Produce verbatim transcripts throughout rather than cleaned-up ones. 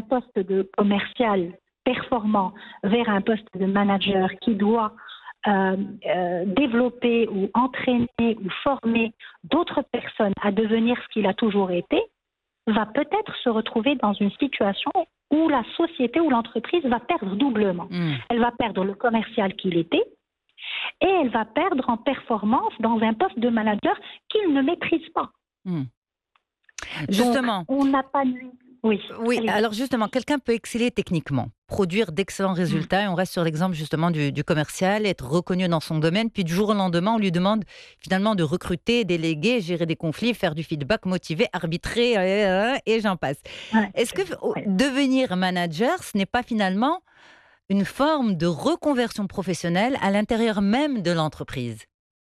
poste de commercial performant vers un poste de manager qui doit euh, euh, développer ou entraîner ou former d'autres personnes à devenir ce qu'il a toujours été, va peut-être se retrouver dans une situation où la société ou l'entreprise va perdre doublement. Mmh. Elle va perdre le commercial qu'il était et elle va perdre en performance dans un poste de manager qu'il ne maîtrise pas. Mmh. Justement. Donc, on n'a pas nu. Oui. Oui, alors justement, quelqu'un peut exceller techniquement, produire d'excellents résultats, mmh. et on reste sur l'exemple justement du, du commercial, être reconnu dans son domaine, puis du jour au lendemain, on lui demande finalement de recruter, déléguer, gérer des conflits, faire du feedback, motiver, arbitrer, euh, euh, et j'en passe. Ouais, Est-ce que ouais. devenir manager, ce n'est pas finalement une forme de reconversion professionnelle à l'intérieur même de l'entreprise ?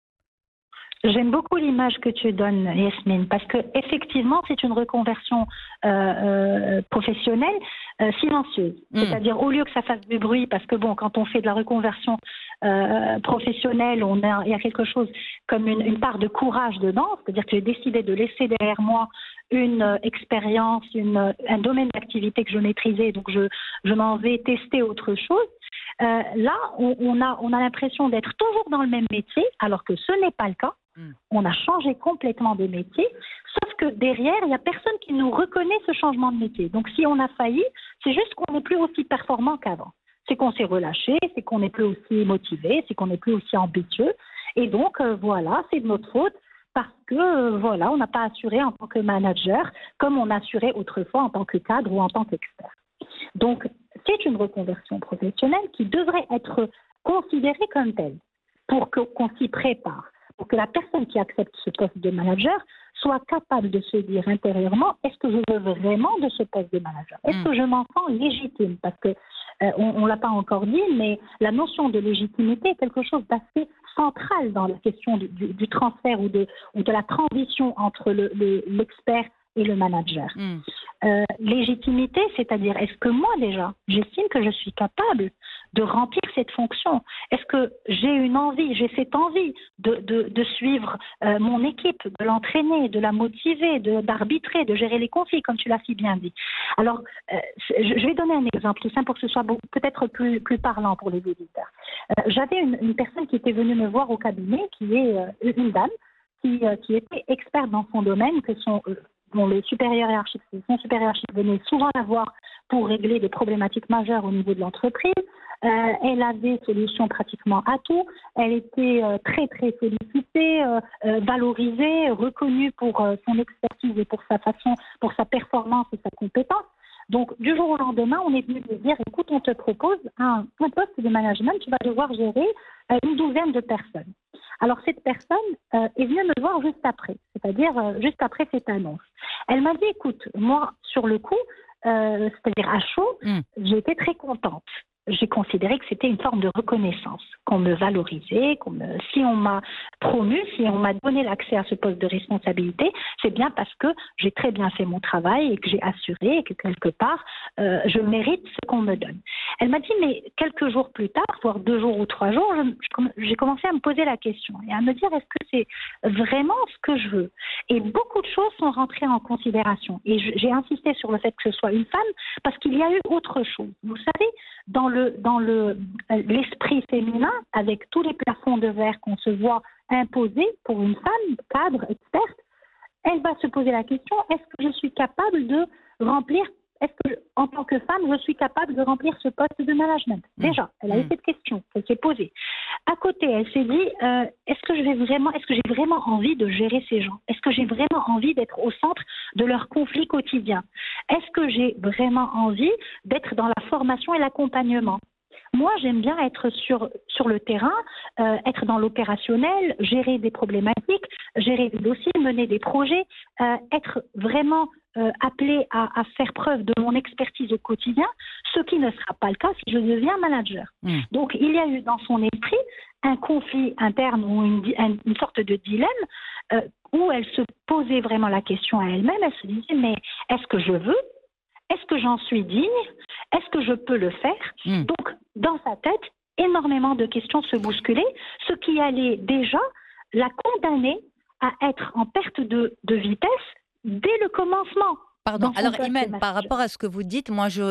J'aime beaucoup l'image que tu donnes, Yasmine, parce que effectivement, c'est une reconversion euh, euh, professionnelle euh, silencieuse. Mmh. C'est-à-dire, au lieu que ça fasse du bruit, parce que bon, quand on fait de la reconversion euh, professionnelle, on a, il y a quelque chose comme une, une part de courage dedans. C'est-à-dire que j'ai décidé de laisser derrière moi une euh, expérience, une, un domaine d'activité que je maîtrisais, donc je, je m'en vais tester autre chose. Euh, là, on, on a, on a l'impression d'être toujours dans le même métier, alors que ce n'est pas le cas. Mmh. On a changé complètement de métier, sauf que derrière, il n'y a personne qui nous reconnaît ce changement de métier. Donc si on a failli, c'est juste qu'on n'est plus aussi performant qu'avant. C'est qu'on s'est relâché, c'est qu'on n'est plus aussi motivé, c'est qu'on n'est plus aussi ambitieux. Et donc, euh, voilà, c'est de notre faute parce que, euh, voilà, on n'a pas assuré en tant que manager comme on assurait autrefois en tant que cadre ou en tant qu'expert. Donc, c'est une reconversion professionnelle qui devrait être considérée comme telle pour que, qu'on s'y prépare. Pour que la personne qui accepte ce poste de manager soit capable de se dire intérieurement, est-ce que je veux vraiment de ce poste de manager ? Est-ce mmh. que je m'en sens légitime ? Parce que euh, on ne l'a pas encore dit, mais la notion de légitimité est quelque chose d'assez central dans la question du, du, du transfert ou de, ou de la transition entre le, le, l'expert et le manager. Mmh. Euh, légitimité, c'est-à-dire, est-ce que moi déjà, j'estime que je suis capable de remplir cette fonction ? Est-ce que j'ai une envie, j'ai cette envie de, de, de suivre euh, mon équipe, de l'entraîner, de la motiver, de, d'arbitrer, de gérer les conflits, comme tu l'as si bien dit. Alors, euh, je vais donner un exemple tout simple pour que ce soit peut-être plus, plus parlant pour les auditeurs. Euh, j'avais une, une personne qui était venue me voir au cabinet, qui est euh, une dame, qui, euh, qui était experte dans son domaine, que son... Euh, Bon, le supérieur hiérarchique, son supérieur hiérarchique venait souvent la voir pour régler des problématiques majeures au niveau de l'entreprise. Euh, elle avait solution pratiquement à tout. Elle était euh, très, très sollicitée, euh, euh, valorisée, reconnue pour euh, son expertise et pour sa façon, pour sa performance et sa compétence. Donc, du jour au lendemain, on est venu lui dire, écoute, on te propose un, un poste de management, tu vas devoir gérer euh, une douzaine de personnes. Alors, cette personne euh, est venue me voir juste après, c'est-à-dire euh, juste après cette annonce. Elle m'a dit, écoute, moi, sur le coup, euh, c'est-à-dire à chaud, mmh. j'ai été très contente. J'ai considéré que c'était une forme de reconnaissance, qu'on me valorisait, qu'on me... si on m'a promu, si on m'a donné l'accès à ce poste de responsabilité, c'est bien parce que j'ai très bien fait mon travail et que j'ai assuré et que quelque part, euh, je mérite ce qu'on me donne. Elle m'a dit, mais quelques jours plus tard, voire deux jours ou trois jours, je, je, j'ai commencé à me poser la question et à me dire, est-ce que c'est vraiment ce que je veux ? Et beaucoup de choses sont rentrées en considération. Et je, j'ai insisté sur le fait que ce soit une femme parce qu'il y a eu autre chose. Vous savez, dans le, dans le, l'esprit féminin, avec tous les plafonds de verre qu'on se voit imposer pour une femme, cadre, experte, elle va se poser la question, est-ce que je suis capable de remplir, est-ce que, en tant que femme, je suis capable de remplir ce poste de management ? Déjà, elle a eu cette question, elle s'est posée. À côté, elle s'est dit, euh, est-ce que je vais vraiment, est-ce que j'ai vraiment envie de gérer ces gens ? Est-ce que j'ai vraiment envie d'être au centre de leurs conflits quotidiens ? Est-ce que j'ai vraiment envie d'être dans la formation et l'accompagnement ? Moi, j'aime bien être sur, sur le terrain, euh, être dans l'opérationnel, gérer des problématiques, gérer des dossiers, mener des projets, euh, être vraiment euh, appelé à, à faire preuve de mon expertise au quotidien, ce qui ne sera pas le cas si je deviens manager. Mmh. Donc, il y a eu dans son esprit un conflit interne ou une, une sorte de dilemme euh, où elle se posait vraiment la question à elle-même. Elle se disait, mais est-ce que je veux ? Est-ce que j'en suis digne ? Est-ce que je peux le faire ? mmh. Donc, dans sa tête, énormément de questions se bousculaient, ce qui allait déjà la condamner à être en perte de, de vitesse dès le commencement. Pardon, alors Imen, par rapport à ce que vous dites, moi je,